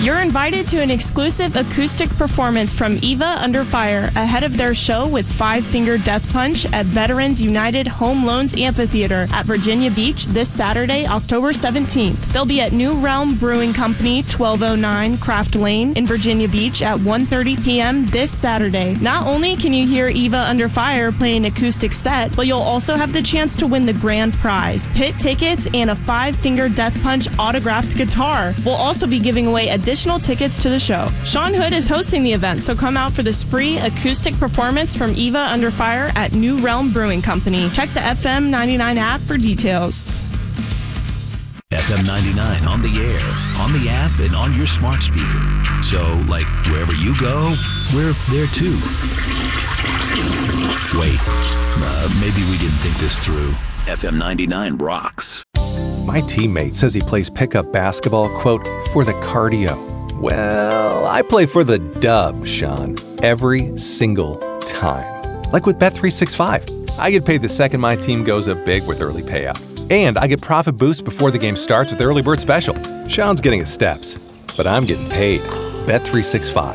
You're invited to an exclusive acoustic performance from Eva Under Fire ahead of their show with Five Finger Death Punch at Veterans United Home Loans Amphitheater at Virginia Beach this Saturday, October 17th. They'll be at New Realm Brewing Company, 1209 Craft Lane in Virginia Beach at 1:30 p.m. this Saturday. Not only can you hear Eva Under Fire play an acoustic set, but you'll also have the chance to win the grand prize, pit tickets and a Five Finger Death Punch autographed guitar. We'll also be giving away additional tickets to the show. Sean Hood is hosting the event, so come out for this free acoustic performance from Eva Under Fire at New Realm Brewing Company. Check the FM 99 app for details. FM 99 on the air, on the app, and on your smart speaker. So, like, wherever you go, we're there too. Wait, maybe we didn't think this through. FM 99 rocks. My teammate says he plays pickup basketball, quote, for the cardio. Well, I play for the dub, Sean, every single time. Like with Bet365. I get paid the second my team goes up big with early payout. And I get profit boost before the game starts with Early Bird Special. Sean's getting his steps, but I'm getting paid. Bet365.